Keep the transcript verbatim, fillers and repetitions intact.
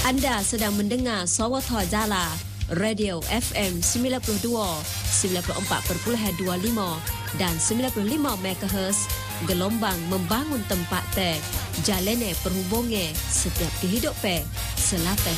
Anda sedang mendengar Sawatha Jala, Radio F M sembilan puluh dua, sembilan puluh empat perpuluhan dua puluh lima dan sembilan puluh lima megahertz, gelombang membangun tempat teh, jalene perhubungan setiap kehidupan, selapas